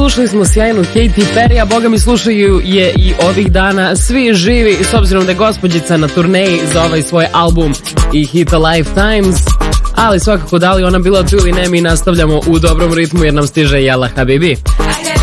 Slušali smo sjajnu Katy Perry, a boga mi slušaju je i ovih dana svi živi, s obzirom da je gospođica na turneji za ovaj svoj album i hit A Lifetimes. Ali svakako, da li ona bila tu ili ne, mi nastavljamo u dobrom ritmu jer nam stiže Jela Habibi.